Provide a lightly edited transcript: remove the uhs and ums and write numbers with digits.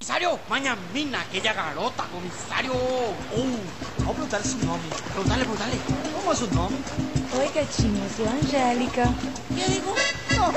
Comisario, maña mina, aquella garota, comisario. Vamos preguntarle su nombre. Preguntale. ¿Cómo es su nombre? Oi, gatinho, eu sou a Angélica. ¿Qué digo?